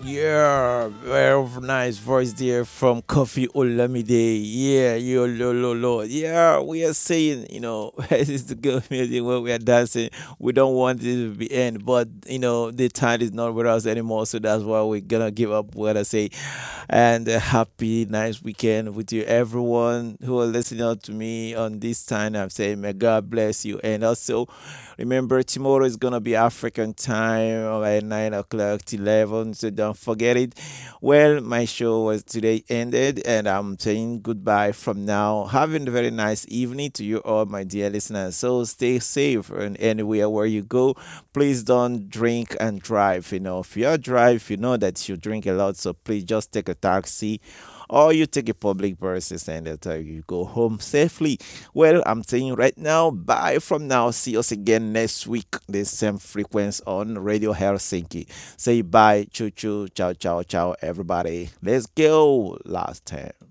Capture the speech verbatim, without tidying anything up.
Yeah, very nice voice there from Kofi Olamide. Yeah, yo, lo, lo, lo. Yeah, we are saying, you know, this is the good music when we are dancing. We don't want it to be end, but you know, the time is not with us anymore, so that's why we're gonna give up what I say. And a happy, nice weekend with you, everyone who are listening out to me on this time. I'm saying, may God bless you, and also remember, tomorrow is gonna be African time at nine o'clock to eleven, so don't forget it. Well, my show was today ended, and I'm saying goodbye from now. Having a very nice evening to you all, my dear listeners. So stay safe and anywhere where you go. Please don't drink and drive. You know, if you drive, you know that you drink a lot, so please just take a taxi or you take a public bus and that's how you go home safely. Well, I'm saying right now, bye from now. See us again next week, the same frequency on Radio Helsinki. Say bye, choo choo, ciao, ciao, ciao, everybody. Let's go. Last time.